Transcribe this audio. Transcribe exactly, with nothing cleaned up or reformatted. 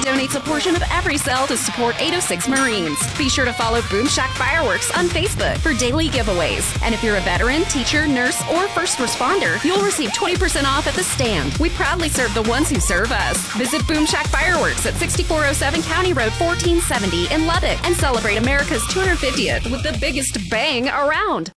donates a portion of every sale to support eight oh six Marines. Be sure to follow Boom Shack Fireworks on Facebook for daily giveaways. And if you're a veteran, teacher, nurse, or first responder, you'll receive twenty percent off at the stand. We proudly serve the ones who serve us. Visit Boom Shack Fireworks at sixty-four oh seven County Road fourteen seventy in Lubbock and celebrate America's two hundred fiftieth with the biggest bang around.